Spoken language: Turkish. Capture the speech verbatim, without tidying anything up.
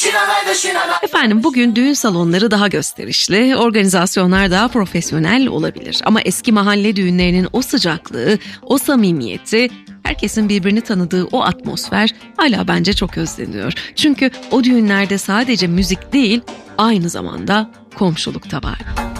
Efendim, bugün düğün salonları daha gösterişli, organizasyonlar daha profesyonel olabilir. Ama eski mahalle düğünlerinin o sıcaklığı, o samimiyeti, herkesin birbirini tanıdığı o atmosfer hala bence çok özleniyor. Çünkü o düğünlerde sadece müzik değil, aynı zamanda komşuluk da var.